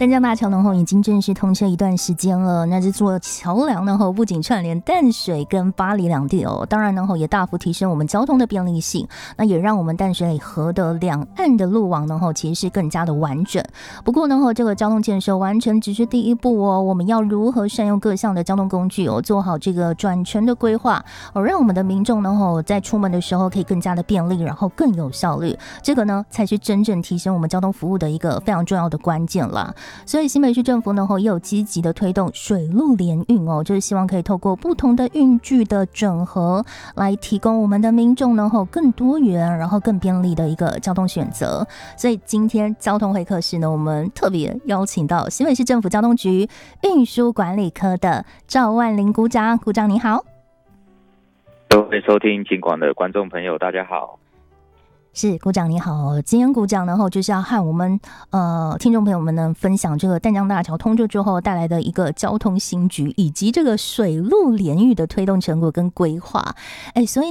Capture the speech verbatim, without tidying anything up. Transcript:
淡江大桥呢已经正式通车一段时间了，那这座桥梁呢不仅串联淡水跟八里两地哦，当然呢也大幅提升我们交通的便利性，那也让我们淡水河的两岸的路网呢其实是更加的完整。不过呢这个交通建设完成只是第一步哦，我们要如何善用各项的交通工具哦，做好这个转乘的规划哦，让我们的民众呢在出门的时候可以更加的便利，然后更有效率，这个呢才是真正提升我们交通服务的一个非常重要的关键啦。所以新北市政府呢也有积极的推动水陆联运哦，就是希望可以透过不同的运具的整合，来提供我们的民众呢更多元然后更便利的一个交通选择。所以今天交通会客室呢，我们特别邀请到新北市政府交通局运输管理科的赵万林股长，股长你好。 各位收听金广的观众朋友大家好。 是股长你好，今天股长呢就是要和我们呃听众朋友们呢分享这个淡江大桥通车之后带来的一个交通新局，以及这个水陆联运的推动成果跟规划。哎，所以